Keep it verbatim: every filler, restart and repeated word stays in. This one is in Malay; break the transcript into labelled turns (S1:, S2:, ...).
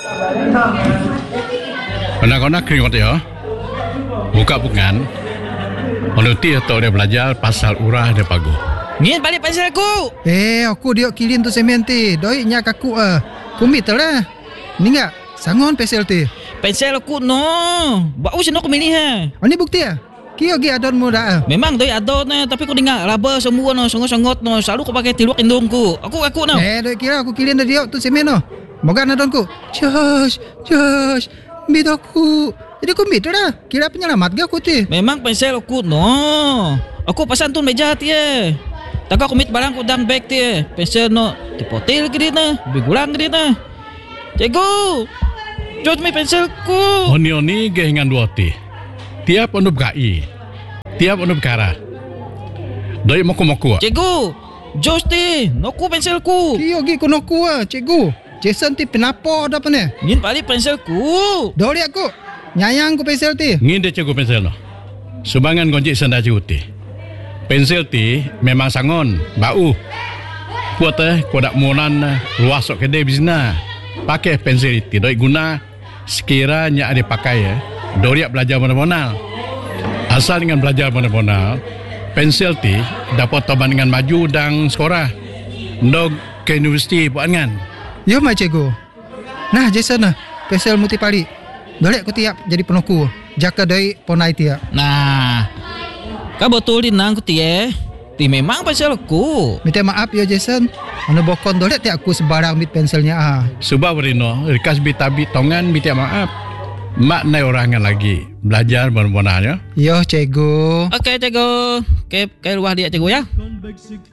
S1: Kena-kena keringat ya. Buka pungan. Menuti atau dia belajar pasal urah dia pagu.
S2: Ni balik pensel aku.
S3: Eh, aku dia kilin tu semen ti. Doi nya kaku ah. Kumit lah. Ni enggak sangon pensel ti.
S2: Pensel aku no. Bau sino aku milih ha.
S3: Oh ni bukti ah. Kio gi adon mu dah.
S2: Memang doi adon na, tapi aku dengar laba semua no, songot-songot no. Selalu aku pakai tiluak indungku. Aku aku no.
S3: Eh, doi kira aku kilin dia tu semen no. Moga adonku. Josh, Josh, bid aku. Jadi aku bid dah. Kira penyelamat ga aku ti.
S2: Memang pensel aku no. Aku pesan tu meja ti eh. Tak aku mit barang ku dalam bag ti eh. Pensel no, dipotil ke dia na, bigulang ke dia na. Cikgu, George mai penselku.
S1: Oni-oni gehingan dua ti. Tiap onup gai. Tiap onup kara. Doi moku-moku.
S2: Cikgu, George ti, noku penselku.
S3: Kio gi konoku ah, cikgu. Jason ti penapo dah pene.
S2: Ngin balik penselku.
S3: Doli aku. Nyayang ku pensel ti.
S1: Ngin dia cikgu pensel no. Sumbangan gonjik senda cikgu ti. Pensel ti memang sangon, bau. Kuat eh, kuat monan luas sok kedai bisna. Pakai pensel ti doi guna sekiranya ada pakai ya. Doriak belajar mana-mana. Asal dengan belajar mana-mana, pensel ti dapat toban dengan maju dan sekolah. Ndog ke universiti buat kan.
S3: Yo mai cikgu. Nah Jason nah, pensel muti pali. Doli aku tiap jadi penoku. Jaka doi ponai tiap.
S2: Nah, kau betul dinang ku ti eh. Ti memang pensel aku.
S3: Minta maaf ya Jason. Anu bokon doli tiap aku sebarang bit penselnya ah.
S1: Sebab berino, rikas bit-bit tongan minta maaf. Mak nai orangan lagi belajar benar-benarnya.
S3: Yo cikgu.
S2: Okey cikgu. Okey, ke luar dia cikgu ya.